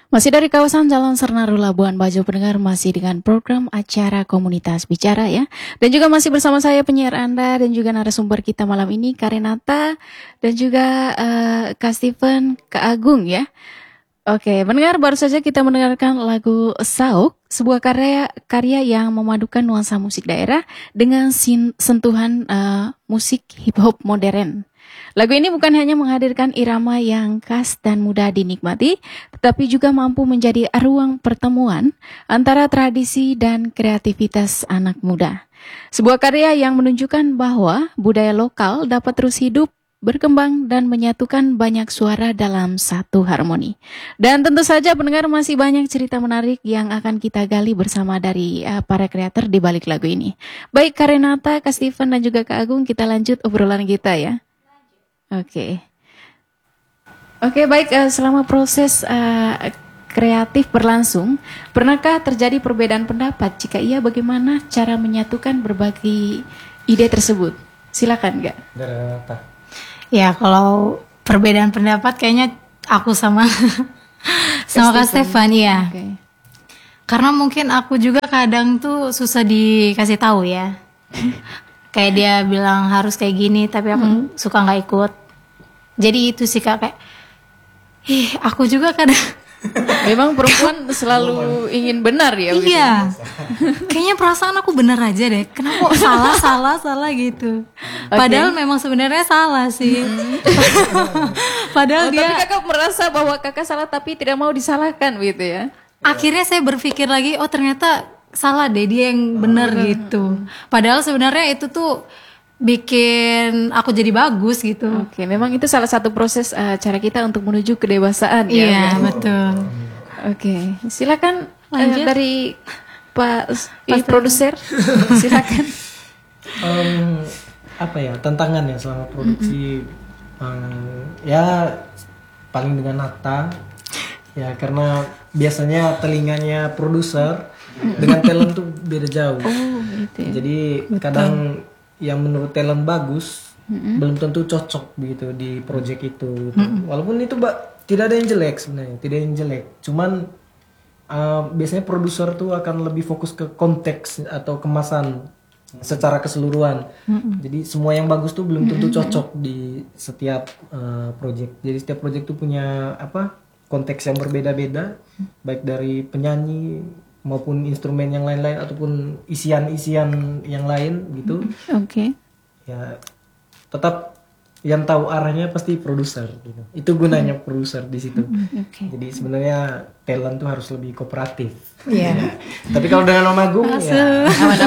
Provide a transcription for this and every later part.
Masih dari kawasan Jalan Sernaru Labuan Bajo, pendengar, masih dengan program acara Komunitas Bicara ya. Dan juga masih bersama saya penyiar Anda dan juga narasumber kita malam ini Karenata dan juga Kak Steven, Kak Agung ya. Oke, pendengar, baru saja kita mendengarkan lagu Sauk, sebuah karya yang memadukan nuansa musik daerah dengan sentuhan musik hip hop modern. Lagu ini bukan hanya menghadirkan irama yang khas dan mudah dinikmati, tetapi juga mampu menjadi ruang pertemuan antara tradisi dan kreativitas anak muda. Sebuah karya yang menunjukkan bahwa budaya lokal dapat terus hidup, berkembang, dan menyatukan banyak suara dalam satu harmoni. Dan tentu saja pendengar, masih banyak cerita menarik yang akan kita gali bersama dari para kreator di balik lagu ini. Baik Karenata, Kak Steven, dan juga Kak Agung, kita lanjut obrolan kita ya. Oke, baik, selama proses kreatif berlangsung, pernahkah terjadi perbedaan pendapat? Jika iya, bagaimana cara menyatukan berbagai ide tersebut? Silakan, Kak. Ya, kalau perbedaan pendapat kayaknya aku sama Kak Stefan ya. Okay. Karena mungkin aku juga kadang tuh susah dikasih tahu ya. Kayak dia bilang harus kayak gini, tapi aku suka nggak ikut. Jadi itu sih Kak, kayak aku juga kadang memang perempuan selalu ingin benar ya. Iya. Kayaknya perasaan aku benar aja deh. Kenapa salah gitu. Okay. Padahal memang sebenarnya salah sih. Padahal dia. Tapi kakak merasa bahwa kakak salah tapi tidak mau disalahkan gitu ya. Akhirnya saya berpikir lagi, oh ternyata salah deh, dia yang benar gitu. Padahal sebenarnya itu tuh bikin aku jadi bagus gitu. Oke, memang itu salah satu proses cara kita untuk menuju kedewasaan ya. Iya, betul. Oke, silakan dari Pak produser, silakan. Apa ya tantangan ya selama produksi? Ya paling dengan Nata ya, karena biasanya telinganya produser dengan talent tuh beda jauh. Gitu ya. Jadi kadang yang menurut talent bagus belum tentu cocok gitu di project itu gitu. Walaupun itu tidak ada yang jelek sebenarnya, tidak ada yang jelek. Cuman biasanya produser tuh akan lebih fokus ke konteks atau kemasan secara keseluruhan. Jadi semua yang bagus tuh belum tentu cocok di setiap project. Jadi setiap project tuh punya konteks yang berbeda-beda, baik dari penyanyi maupun instrumen yang lain-lain ataupun isian-isian yang lain gitu. Oke. Ya tetap yang tahu arahnya pasti produser gitu. Itu gunanya produser di situ. Jadi sebenarnya talent tuh harus lebih kooperatif. Iya. Tapi kalau dengan Om Agung ya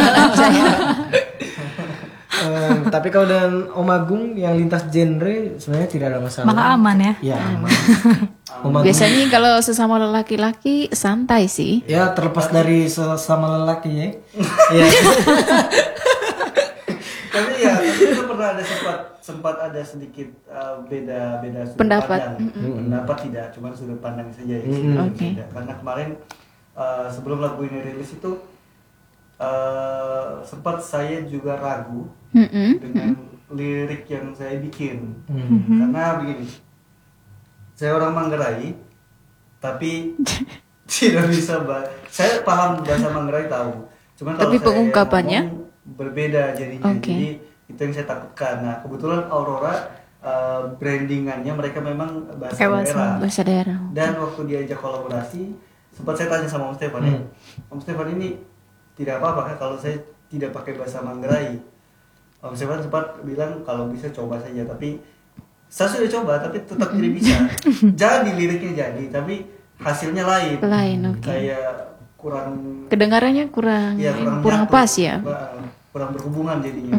tapi kalau dengan Om Agung yang lintas genre sebenarnya tidak ada masalah. Maka aman ya. Iya, aman. Biasanya kalau sesama laki-laki santai sih. Ya, terlepas dari sesama lelaki ya. Iya. Tapi itu pernah ada sempat ada sedikit beda pendapat. Pendapat tidak, cuma sudut pandang saja ya. Okay. Karena kemarin sebelum lagu ini rilis itu sempat saya juga ragu dengan lirik yang saya bikin. Karena begini, saya orang Manggarai tapi tidak bisa saya paham bahasa Manggarai tahu, cuman kalau tapi pengungkapannya berbeda jadinya. Jadi itu yang saya takutkan. Nah kebetulan Aurora brandingannya mereka memang bahasa daerah. Dan waktu diajak kolaborasi sempat saya tanya sama Om Stefan, Om Stefan ini tidak apa-apa kan kalau saya tidak pakai bahasa Manggarai? Om Stefan sempat bilang kalau bisa coba saja, tapi saya sudah coba tapi tetap tidak bisa. Jadi liriknya jadi, tapi hasilnya lain. Kayak kurang, kedengarannya kurang pas ya. Kurang berhubungan jadinya.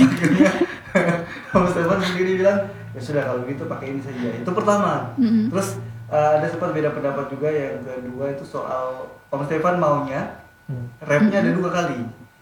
Om Stefan sendiri bilang ya sudah kalau gitu pakai ini saja. Itu pertama. Terus ada sempat beda pendapat juga. Yang kedua itu soal Om Stefan maunya rapnya ada 2 kali.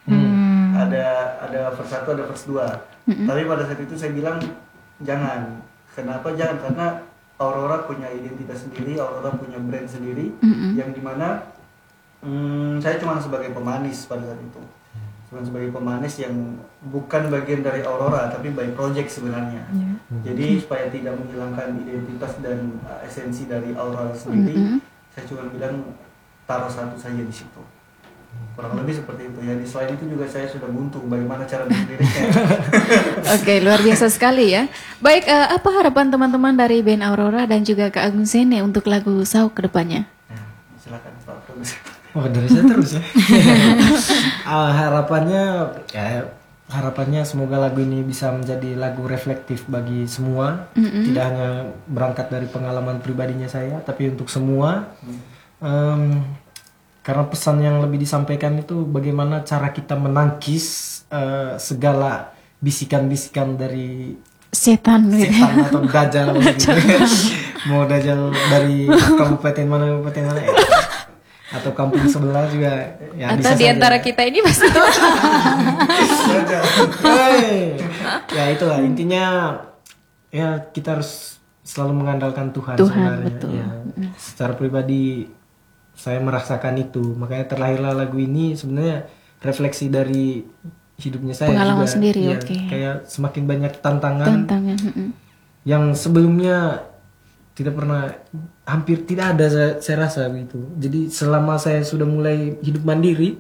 Ada verse 1, ada verse 2. Tapi pada saat itu saya bilang jangan. Kenapa jangan? Karena Aurora punya identitas sendiri, Aurora punya brand sendiri, yang dimana saya cuma sebagai pemanis pada saat itu. Cuma sebagai pemanis yang bukan bagian dari Aurora, tapi by project sebenarnya. Jadi supaya tidak menghilangkan identitas dan esensi dari Aurora sendiri, saya cuma bilang taruh satu saja di situ. Kurang lebih seperti itu. Jadi selain itu juga saya sudah buntu bagaimana cara mendirinya. Oke, luar biasa sekali ya. Baik, apa harapan teman-teman dari band Aurora dan juga Kak Agung Sene untuk lagu Sauk ke depannya? Silakan Pak Produser. Oh, dari saya terus ya. Harapannya semoga lagu ini bisa menjadi lagu reflektif bagi semua. Tidak hanya berangkat dari pengalaman pribadinya saya, tapi untuk semua. Karena pesan yang lebih disampaikan itu bagaimana cara kita menangkis segala bisikan-bisikan dari setan atau dajjal gitu. Mau dajjal dari kabupaten mana ya. Atau kampung sebelah juga ya, atau di antara kita ini pasti ya itulah intinya, ya kita harus selalu mengandalkan Tuhan sebenarnya. Betul. Ya, secara pribadi saya merasakan itu, makanya terlahirlah lagu ini sebenarnya refleksi dari hidupnya saya, pengalaman juga sendiri. ya, Oke. kayak semakin banyak tantangan. Yang sebelumnya hampir tidak ada saya rasa begitu. Jadi selama saya sudah mulai hidup mandiri,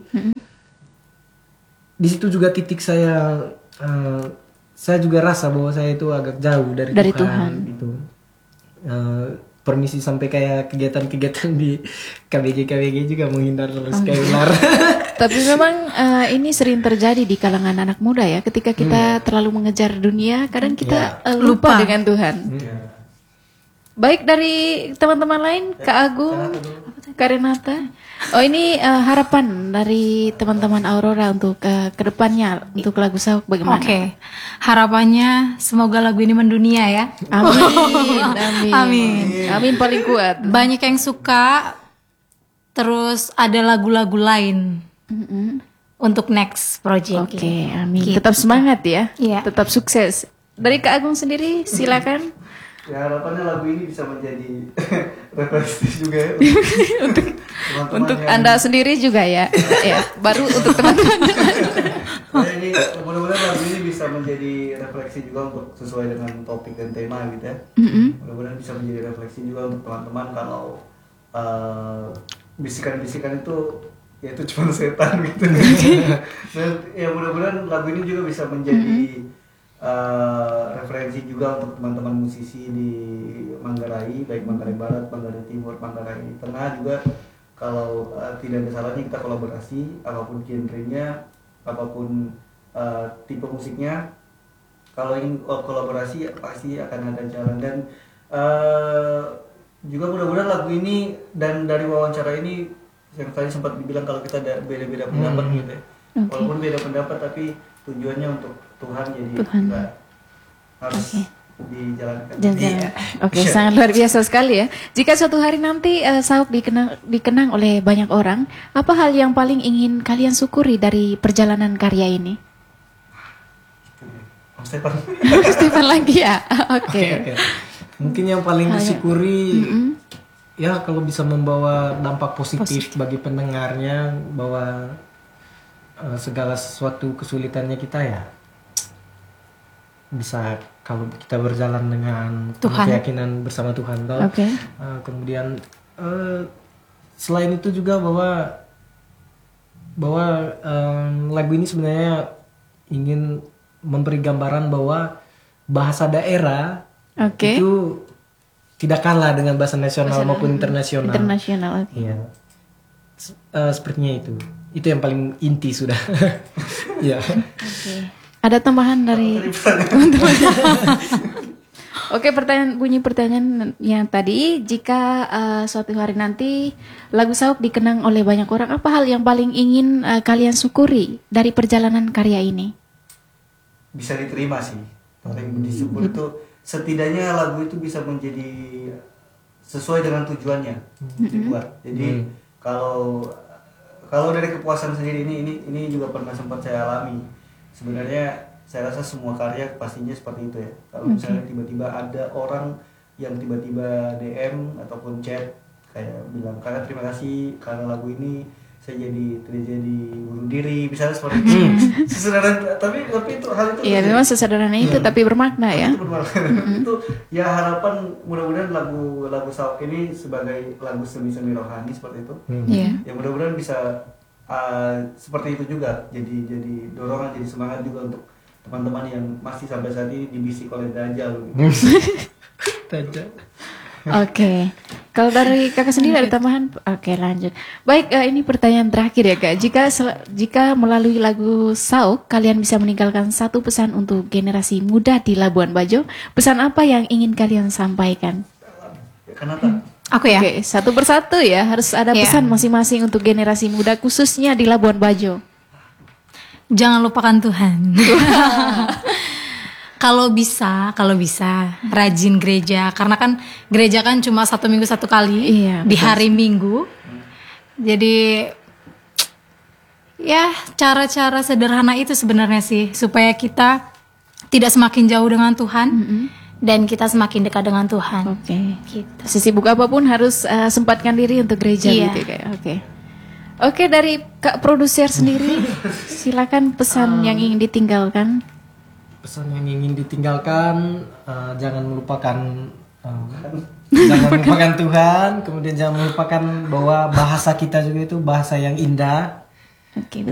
di situ juga titik saya juga rasa bahwa saya itu agak jauh dari Tuhan. Gitu. Permisi sampai kayak kegiatan-kegiatan di KBG juga menghindar terus kayak ular. Tapi memang ini sering terjadi di kalangan anak muda ya. Ketika kita terlalu mengejar dunia, kadang kita lupa dengan Tuhan. Baik, dari teman-teman lain, Kak Agung, Kak Renata. Oh, ini harapan dari teman-teman Aurora untuk ke depannya untuk lagu Sauk bagaimana? Oke. Harapannya semoga lagu ini mendunia ya. Amin paling kuat. Banyak yang suka, terus ada lagu-lagu lain untuk next project. Oke, amin. Gitu. Tetap semangat ya. Iya. Tetap sukses. Dari Kak Agung sendiri, silakan. Ya, harapannya lagu ini bisa menjadi refleksi juga ya untuk Anda sendiri juga ya. Ya, baru untuk teman-teman. Ini mudah-mudahan lagu ini bisa menjadi refleksi juga untuk sesuai dengan topik dan tema gitu ya. Mudah-mudahan bisa menjadi refleksi juga untuk teman-teman kalau bisikan-bisikan itu ya itu cuma setan gitu. Ya mudah-mudahan lagu ini juga bisa menjadi referensi juga untuk teman-teman musisi di Manggarai, baik Manggarai Barat, Manggarai Timur, Manggarai Tengah juga. Kalau tidak ada salahnya kita kolaborasi, apapun genrenya, apapun tipe musiknya. Kalau ingin kolaborasi pasti akan ada jalan. Dan juga mudah-mudahan lagu ini dan dari wawancara ini yang tadi sempat dibilang kalau kita ada beda-beda pendapat gitu ya. Walaupun beda pendapat tapi tujuannya untuk Tuhan, jadi kita harus dijalankan. Oke, sangat luar biasa sekali ya. Jika suatu hari nanti Sauk dikenang oleh banyak orang, apa hal yang paling ingin kalian syukuri dari perjalanan karya ini? Stefan lagi ya. Oke. Mungkin yang paling disyukuri ya kalau bisa membawa dampak positif bagi pendengarnya, bahwa segala sesuatu kesulitannya kita ya bisa kalau kita berjalan dengan keyakinan bersama Tuhan. Kemudian selain itu juga bahwa lagu ini sebenarnya ingin memberi gambaran bahwa bahasa daerah itu tidak kalah dengan bahasa nasional maupun internasional. Iya. Sepertinya itu yang paling inti sudah. Ya. Ada tambahan dari teman-teman? Oke, pertanyaannya tadi, jika suatu hari nanti lagu Sauk dikenang oleh banyak orang, apa hal yang paling ingin kalian syukuri dari perjalanan karya ini? Bisa diterima sih. Paling disyukur itu setidaknya lagu itu bisa menjadi sesuai dengan tujuannya dibuat. Jadi kalau dari kepuasan sendiri ini juga pernah sempat saya alami. Sebenarnya saya rasa semua karya pastinya seperti itu ya. Kalau misalnya tiba-tiba ada orang yang tiba-tiba DM ataupun chat kayak bilang, "Kakak terima kasih karena lagu ini saya tidak jadi bunuh diri, misalnya seperti itu. Sesederhana, tapi itu hal itu. Iya, memang sesederhana itu, tapi bermakna ya. Itu ya harapan mudah-mudahan lagu Sauk ini sebagai lagu semi rohani seperti itu. Ya mudah-mudahan bisa seperti itu juga. Jadi dorongan, jadi semangat juga untuk teman-teman yang masih sampai saat ini dibisik oleh Dajjal. Dajjal. Oke, kalau dari kakak sendiri ada tambahan? Oke, lanjut. Baik, ini pertanyaan terakhir ya kak. Jika melalui lagu Sauk kalian bisa meninggalkan satu pesan untuk generasi muda di Labuan Bajo, pesan apa yang ingin kalian sampaikan? Aku ya. Oke, satu persatu ya, harus ada pesan masing-masing untuk generasi muda khususnya di Labuan Bajo. Jangan lupakan Tuhan. Kalau bisa rajin gereja, karena kan gereja kan cuma 1 minggu 1 kali di hari Minggu. Jadi ya cara-cara sederhana itu sebenarnya sih supaya kita tidak semakin jauh dengan Tuhan dan kita semakin dekat dengan Tuhan. Oke. Gitu. Sesibuk apapun harus sempatkan diri untuk gereja gitu kayak. Oke, dari Kak produser sendiri silakan pesan yang ingin ditinggalkan. Pesan yang ingin ditinggalkan, jangan melupakan Tuhan, kemudian jangan melupakan bahwa bahasa kita juga itu bahasa yang indah. Oke,